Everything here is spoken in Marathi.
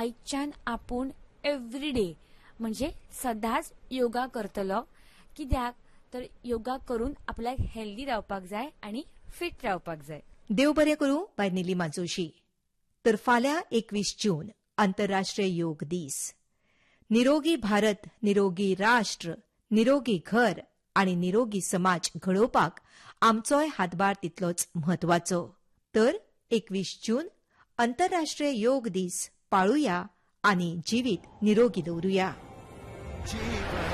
आयच्यान आपूण एव्हरीडे म्हणजे सदांच योगा करतलो. कित्याक तर योगा करून आपल्याक हेल्दी रावपाक जाय आनी फिट रावपाक जाय. देव बरें करूं बाय निलिमा जोशी. तर फाल्यां 21 जून आंतरराष्ट्रीय योग दीस. निरोगी भारत, निरोगी राष्ट्र, निरोगी घर आनी निरोगी समाज घडोवपाक आमचोय हातभार तितलोच म्हत्वाचो. तर 21 जून आंतरराष्ट्रीय योग दीस पाळुया आनी जिवीत निरोगी दवरुया.